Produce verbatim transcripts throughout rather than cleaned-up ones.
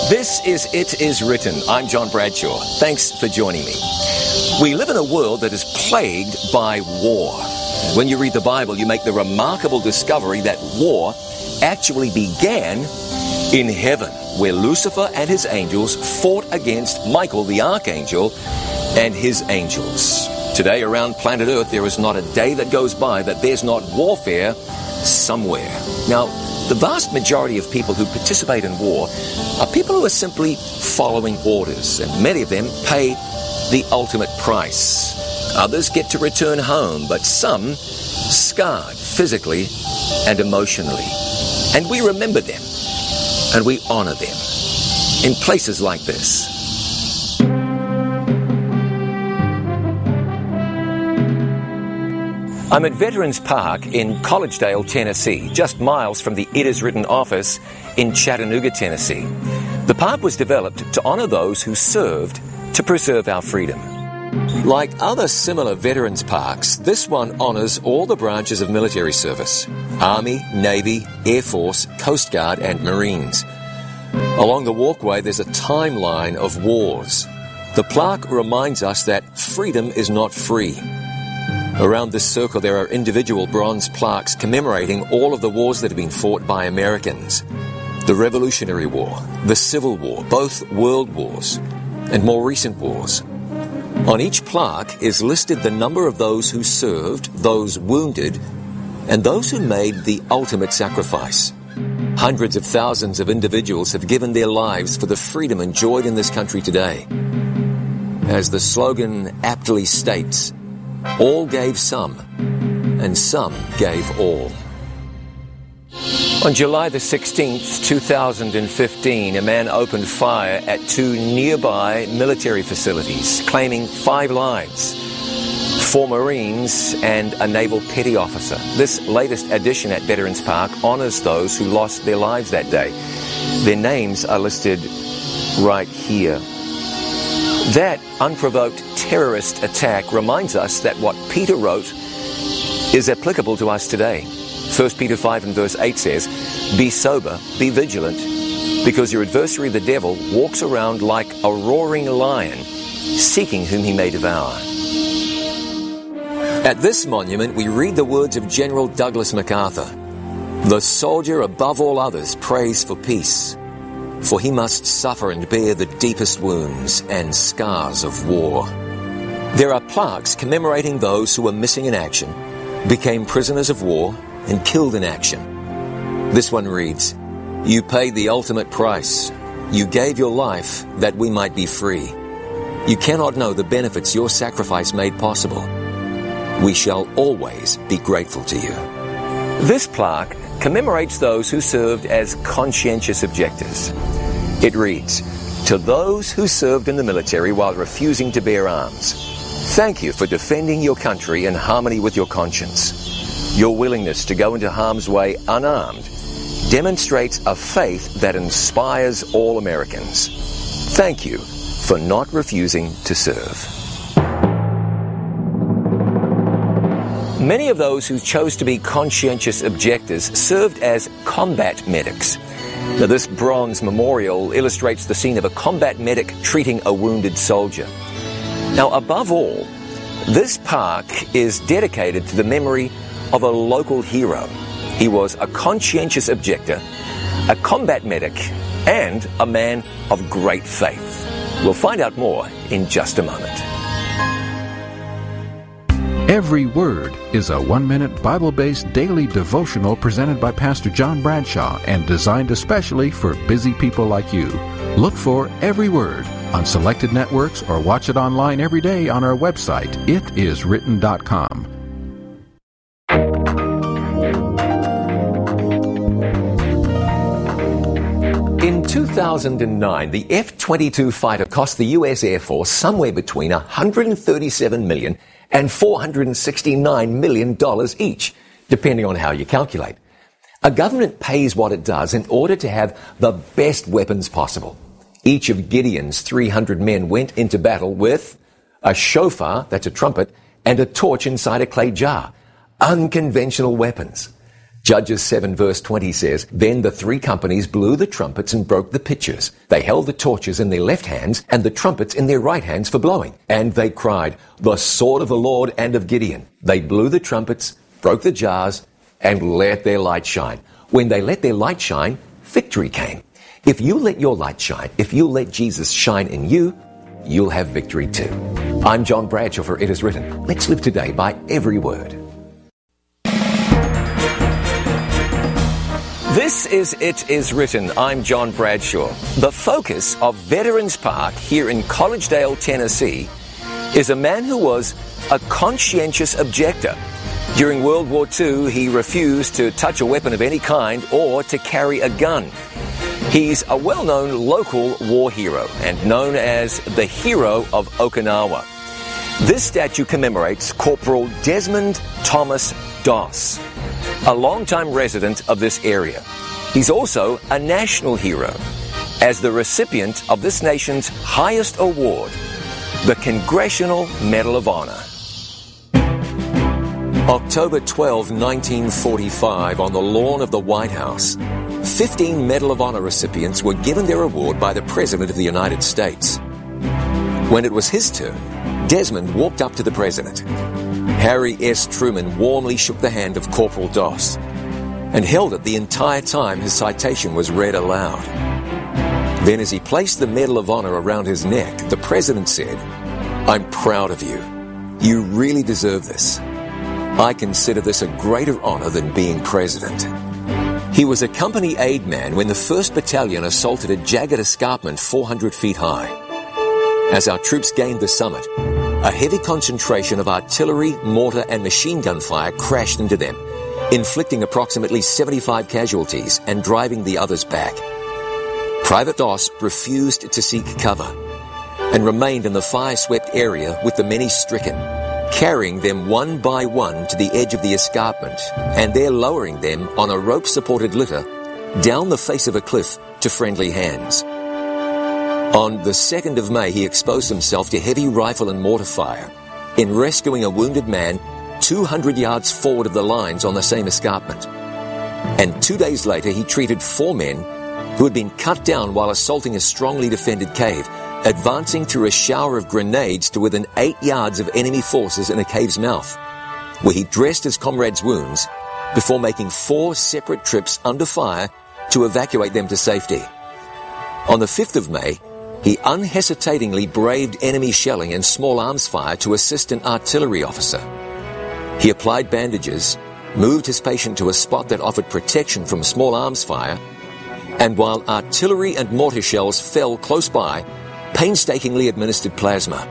This is It Is Written. I'm John Bradshaw. Thanks for joining me. We live in a world that is plagued by war. When you read the Bible, you make the remarkable discovery that war actually began in heaven, where Lucifer and his angels fought against Michael the archangel and his angels. Today, around planet Earth, there is not a day that goes by that there's not warfare somewhere. Now, the vast majority of people who participate in war are people who are simply following orders, and many of them pay the ultimate price. Others get to return home, but some scarred physically and emotionally. And we remember them, and we honor them in places like this. I'm at Veterans Park in Collegedale, Tennessee, just miles from the It Is Written office in Chattanooga, Tennessee. The park was developed to honor those who served to preserve our freedom. Like other similar veterans parks, this one honors all the branches of military service: Army, Navy, Air Force, Coast Guard, and Marines. Along the walkway, there's a timeline of wars. The plaque reminds us that freedom is not free. Around this circle, there are individual bronze plaques commemorating all of the wars that have been fought by Americans. The Revolutionary War, the Civil War, both world wars, and more recent wars. On each plaque is listed the number of those who served, those wounded, and those who made the ultimate sacrifice. Hundreds of thousands of individuals have given their lives for the freedom enjoyed in this country today. As the slogan aptly states, all gave some, and some gave all. On July the sixteenth, two thousand fifteen, a man opened fire at two nearby military facilities, claiming five lives, four Marines and a naval petty officer. This latest addition at Veterans Park honors those who lost their lives that day. Their names are listed right here. That unprovoked terrorist attack reminds us that what Peter wrote is applicable to us today. First Peter five and verse eight says, "Be sober, be vigilant, because your adversary the devil walks around like a roaring lion, seeking whom he may devour." At this monument, we read the words of General Douglas MacArthur. "The soldier above all others prays for peace, for he must suffer and bear the deepest wounds and scars of war." There are plaques commemorating those who were missing in action, became prisoners of war, and killed in action. This one reads, "You paid the ultimate price. You gave your life that we might be free. You cannot know the benefits your sacrifice made possible. We shall always be grateful to you." This plaque commemorates those who served as conscientious objectors. It reads, "To those who served in the military while refusing to bear arms, thank you for defending your country in harmony with your conscience. Your willingness to go into harm's way unarmed demonstrates a faith that inspires all Americans. Thank you for not refusing to serve." Many of those who chose to be conscientious objectors served as combat medics. Now, this bronze memorial illustrates the scene of a combat medic treating a wounded soldier. Now, above all, this park is dedicated to the memory of a local hero. He was a conscientious objector, a combat medic, and a man of great faith. We'll find out more in just a moment. Every Word is a one-minute Bible-based daily devotional presented by Pastor John Bradshaw and designed especially for busy people like you. Look for Every Word on selected networks or watch it online every day on our website, it is written dot com. In two thousand nine, the F twenty-two fighter cost the U S Air Force somewhere between one hundred thirty-seven million dollars and four hundred sixty-nine million dollars each, depending on how you calculate. A government pays what it does in order to have the best weapons possible. Each of Gideon's three hundred men went into battle with a shofar, that's a trumpet, and a torch inside a clay jar. Unconventional weapons. Judges seven verse twenty says, "Then the three companies blew the trumpets and broke the pitchers. They held the torches in their left hands and the trumpets in their right hands for blowing. And they cried, 'The sword of the Lord and of Gideon.' They blew the trumpets, broke the jars, and let their light shine." When they let their light shine, victory came. If you let your light shine, if you let Jesus shine in you, you'll have victory too. I'm John Bradshaw for It Is Written. Let's live today by every word. This is It Is Written. I'm John Bradshaw. The focus of Veterans Park here in Collegedale, Tennessee, is a man who was a conscientious objector. During World War Two, he refused to touch a weapon of any kind or to carry a gun. He's a well-known local war hero and known as the Hero of Okinawa. This statue commemorates Corporal Desmond Thomas Doss, a longtime resident of this area. He's also a national hero, as the recipient of this nation's highest award, the Congressional Medal of Honor. October twelfth, nineteen forty-five, on the lawn of the White House, fifteen Medal of Honor recipients were given their award by the President of the United States. When it was his turn, Desmond walked up to the President. Harry S. Truman warmly shook the hand of Corporal Doss and held it the entire time his citation was read aloud. Then, as he placed the Medal of Honor around his neck, the President said, "I'm proud of you. You really deserve this. I consider this a greater honor than being president." He was a company aide man when the first Battalion assaulted a jagged escarpment four hundred feet high. As our troops gained the summit, a heavy concentration of artillery, mortar, and machine gun fire crashed into them, inflicting approximately seventy-five casualties and driving the others back. Private Doss refused to seek cover and remained in the fire-swept area with the many stricken, carrying them one by one to the edge of the escarpment and there lowering them on a rope-supported litter down the face of a cliff to friendly hands. On the second of May, he exposed himself to heavy rifle and mortar fire in rescuing a wounded man two hundred yards forward of the lines on the same escarpment. And two days later, he treated four men who had been cut down while assaulting a strongly defended cave, advancing through a shower of grenades to within eight yards of enemy forces in a cave's mouth, where he dressed his comrades' wounds before making four separate trips under fire to evacuate them to safety. On the fifth of May, he unhesitatingly braved enemy shelling and small arms fire to assist an artillery officer. He applied bandages, moved his patient to a spot that offered protection from small arms fire, and while artillery and mortar shells fell close by, painstakingly administered plasma.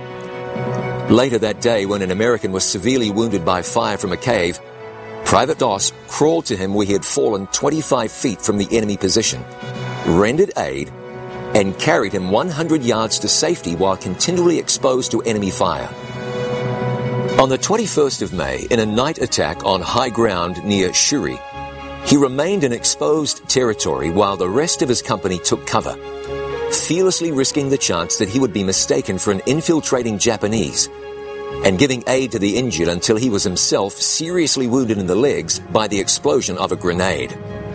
Later that day, when an American was severely wounded by fire from a cave, Private Doss crawled to him where he had fallen twenty-five feet from the enemy position, rendered aid, and carried him one hundred yards to safety while continually exposed to enemy fire. On the twenty-first of May, in a night attack on high ground near Shuri, he remained in exposed territory while the rest of his company took cover, fearlessly risking the chance that he would be mistaken for an infiltrating Japanese and giving aid to the injured until he was himself seriously wounded in the legs by the explosion of a grenade.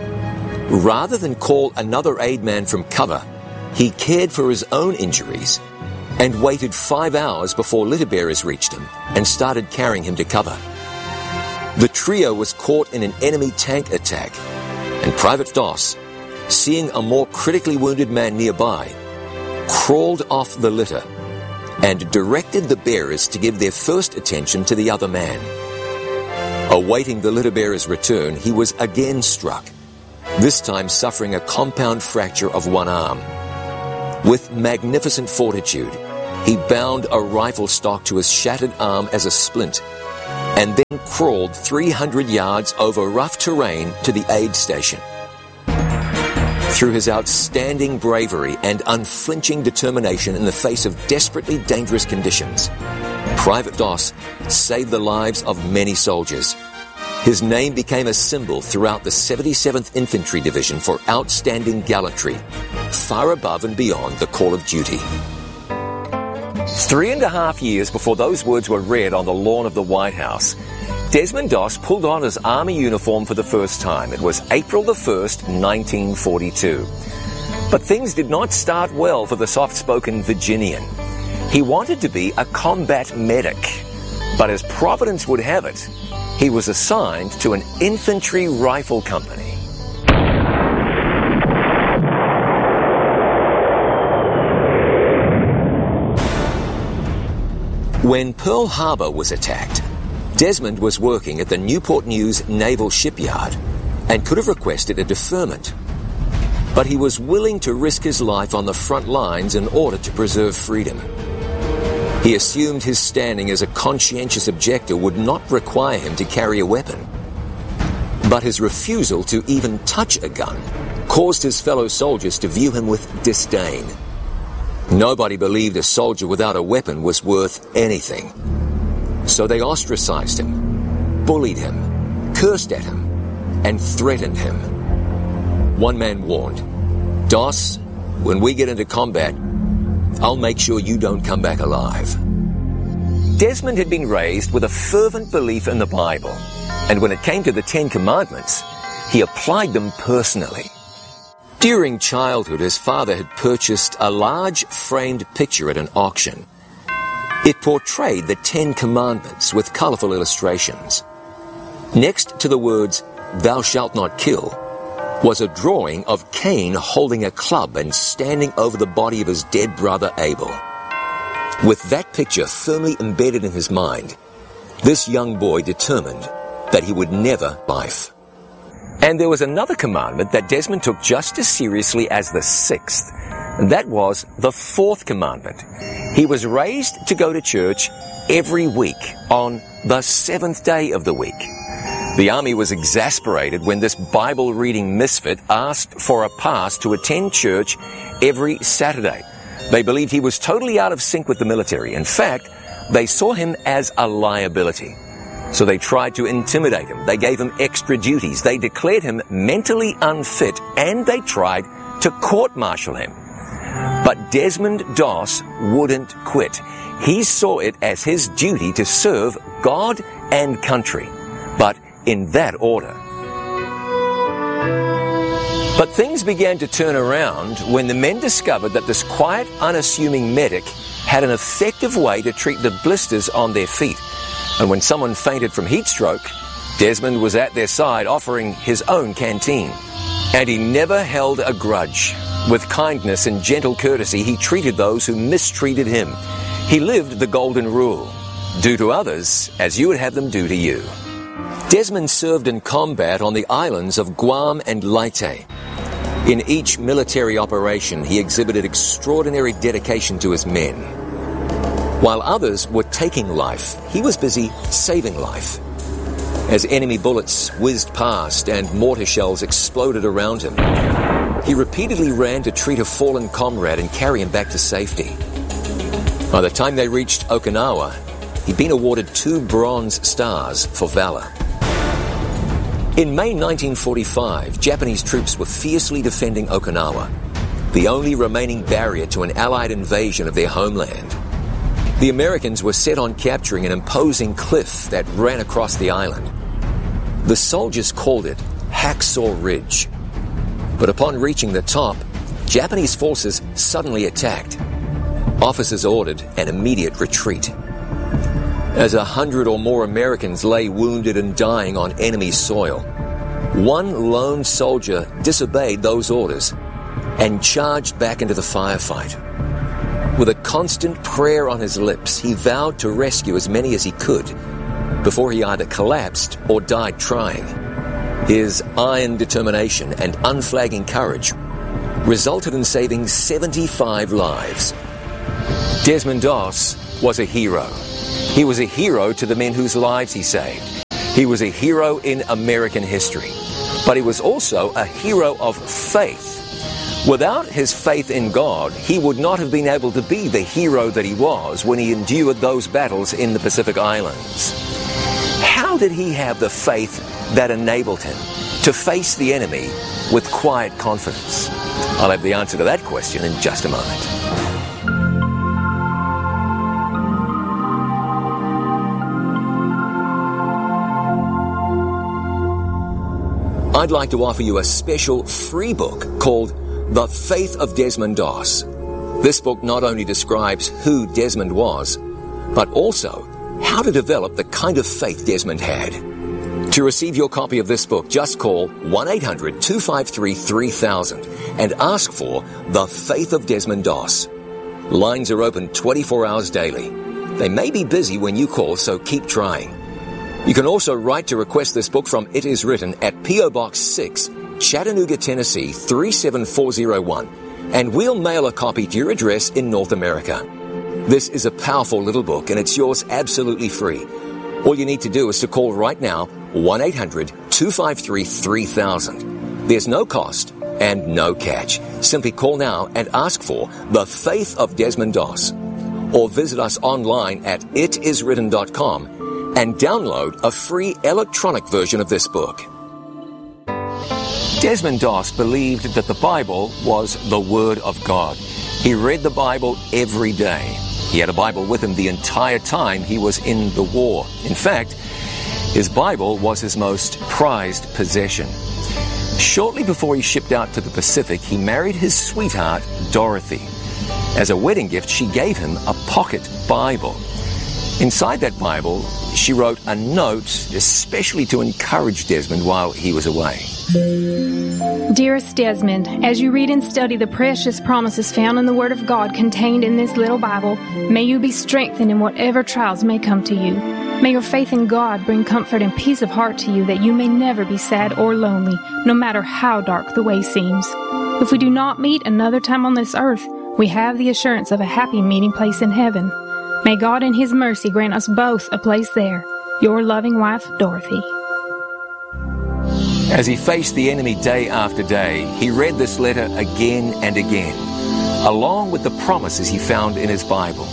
Rather than call another aid man from cover, he cared for his own injuries and waited five hours before litter bearers reached him and started carrying him to cover. The trio was caught in an enemy tank attack, and Private Doss, seeing a more critically wounded man nearby, crawled off the litter and directed the bearers to give their first attention to the other man. Awaiting the litter bearer's return, he was again struck, this time suffering a compound fracture of one arm. With magnificent fortitude, he bound a rifle stock to his shattered arm as a splint, and then crawled three hundred yards over rough terrain to the aid station. Through his outstanding bravery and unflinching determination in the face of desperately dangerous conditions, Private Doss saved the lives of many soldiers. His name became a symbol throughout the seventy-seventh Infantry Division for outstanding gallantry, far above and beyond the call of duty. Three and a half years before those words were read on the lawn of the White House, Desmond Doss pulled on his army uniform for the first time. It was April the first, nineteen forty-two. But things did not start well for the soft-spoken Virginian. He wanted to be a combat medic, but as Providence would have it, he was assigned to an infantry rifle company. When Pearl Harbor was attacked, Desmond was working at the Newport News Naval Shipyard and could have requested a deferment. But he was willing to risk his life on the front lines in order to preserve freedom. He assumed his standing as a conscientious objector would not require him to carry a weapon. But his refusal to even touch a gun caused his fellow soldiers to view him with disdain. Nobody believed a soldier without a weapon was worth anything. So they ostracized him, bullied him, cursed at him, and threatened him. One man warned, "Doss, when we get into combat, I'll make sure you don't come back alive." Desmond had been raised with a fervent belief in the Bible, and when it came to the Ten Commandments, he applied them personally. During childhood, his father had purchased a large framed picture at an auction. It portrayed the Ten Commandments with colorful illustrations. Next to the words, "Thou shalt not kill," was a drawing of Cain holding a club and standing over the body of his dead brother Abel. With that picture firmly embedded in his mind, this young boy determined that he would never life. And there was another commandment that Desmond took just as seriously as the sixth, and that was the fourth commandment. He was raised to go to church every week on the seventh day of the week. The army was exasperated when this Bible-reading misfit asked for a pass to attend church every Saturday. They believed he was totally out of sync with the military. In fact, they saw him as a liability. So they tried to intimidate him. They gave him extra duties. They declared him mentally unfit, and they tried to court-martial him. But Desmond Doss wouldn't quit. He saw it as his duty to serve God and country, but in that order. But things began to turn around when the men discovered that this quiet, unassuming medic had an effective way to treat the blisters on their feet. And when someone fainted from heat stroke, Desmond was at their side offering his own canteen. And he never held a grudge. With kindness and gentle courtesy, he treated those who mistreated him. He lived the golden rule: do to others as you would have them do to you. Desmond served in combat on the islands of Guam and Leyte. In each military operation, he exhibited extraordinary dedication to his men. While others were taking life, he was busy saving life. As enemy bullets whizzed past and mortar shells exploded around him, he repeatedly ran to treat a fallen comrade and carry him back to safety. By the time they reached Okinawa, he'd been awarded two Bronze Stars for valor. In May nineteen forty-five, Japanese troops were fiercely defending Okinawa, the only remaining barrier to an Allied invasion of their homeland. The Americans were set on capturing an imposing cliff that ran across the island. The soldiers called it Hacksaw Ridge. But upon reaching the top, Japanese forces suddenly attacked. Officers ordered an immediate retreat. As a hundred or more Americans lay wounded and dying on enemy soil, one lone soldier disobeyed those orders and charged back into the firefight. With a constant prayer on his lips, he vowed to rescue as many as he could before he either collapsed or died trying. His iron determination and unflagging courage resulted in saving seventy-five lives. Desmond Doss was a hero. He was a hero to the men whose lives he saved. He was a hero in American history. But he was also a hero of faith. Without his faith in God, he would not have been able to be the hero that he was when he endured those battles in the Pacific Islands. How did he have the faith that enabled him to face the enemy with quiet confidence? I'll have the answer to that question in just a moment. I'd like to offer you a special free book called The Faith of Desmond Doss. This book not only describes who Desmond was, but also how to develop the kind of faith Desmond had. To receive your copy of this book, just call one eight hundred two five three three thousand and ask for The Faith of Desmond Doss. Lines are open twenty-four hours daily. They may be busy when you call, so keep trying. You can also write to request this book from It Is Written at P O Box six, Chattanooga, Tennessee three seven four zero one, and we'll mail a copy to your address in North America. This is a powerful little book, and it's yours absolutely free. All you need to do is to call right now, one eight hundred two five three three thousand. There's no cost and no catch. Simply call now and ask for The Faith of Desmond Doss, or visit us online at it is written dot com and download a free electronic version of this book. Desmond Doss believed that the Bible was the Word of God. He read the Bible every day. He had a Bible with him the entire time he was in the war. In fact, his Bible was his most prized possession. Shortly before he shipped out to the Pacific, he married his sweetheart, Dorothy. As a wedding gift, she gave him a pocket Bible. Inside that Bible, she wrote a note especially to encourage Desmond while he was away. Dearest Desmond, as you read and study the precious promises found in the Word of God contained in this little Bible, may you be strengthened in whatever trials may come to you. May your faith in God bring comfort and peace of heart to you, that you may never be sad or lonely, no matter how dark the way seems. If we do not meet another time on this earth, we have the assurance of a happy meeting place in heaven. May God in His mercy grant us both a place there. Your loving wife, Dorothy. As he faced the enemy day after day, he read this letter again and again, along with the promises he found in his Bible.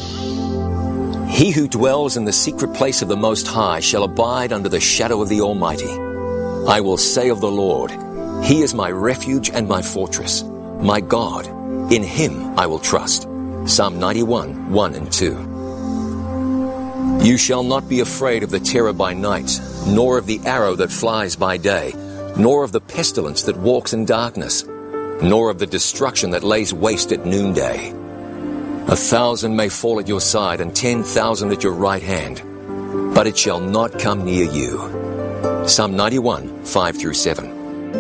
He who dwells in the secret place of the Most High shall abide under the shadow of the Almighty. I will say of the Lord, He is my refuge and my fortress, my God. In Him I will trust. Psalm ninety-one, one and two. You shall not be afraid of the terror by night, nor of the arrow that flies by day, nor of the pestilence that walks in darkness, nor of the destruction that lays waste at noonday. A thousand may fall at your side and ten thousand at your right hand, but it shall not come near you. Psalm ninety-one, five through seven.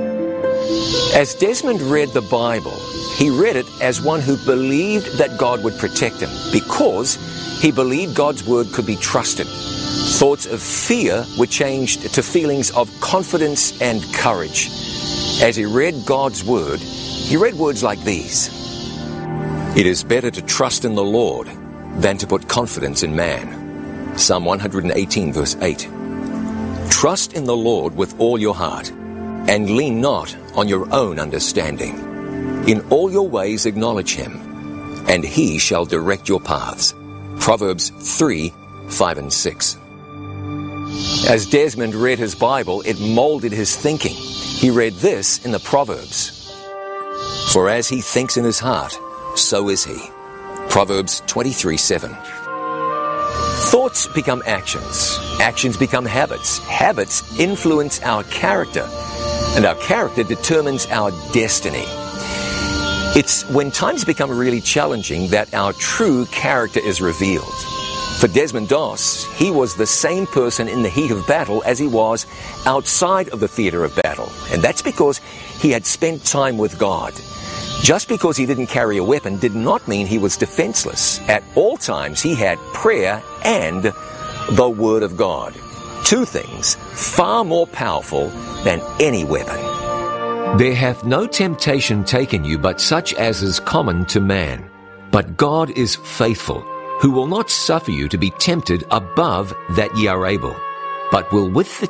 As Desmond read the Bible, he read it as one who believed that God would protect him, because he believed God's word could be trusted. Thoughts of fear were changed to feelings of confidence and courage. As he read God's word, he read words like these: It is better to trust in the Lord than to put confidence in man. Psalm one eighteen, verse eight. Trust in the Lord with all your heart, and lean not on your own understanding. In all your ways acknowledge Him, and He shall direct your paths. Proverbs three, five and six. As Desmond read his Bible, it molded his thinking. He read this in the Proverbs: For as he thinks in his heart, so is he. Proverbs twenty-three, seven. Thoughts become actions. Actions become habits. Habits influence our character, and our character determines our destiny. It's when times become really challenging that our true character is revealed. For Desmond Doss, he was the same person in the heat of battle as he was outside of the theater of battle. And that's because he had spent time with God. Just because he didn't carry a weapon did not mean he was defenseless. At all times, he had prayer and the Word of God. Two things far more powerful than any weapon. There hath no temptation taken you but such as is common to man. But God is faithful, who will not suffer you to be tempted above that ye are able, but will with the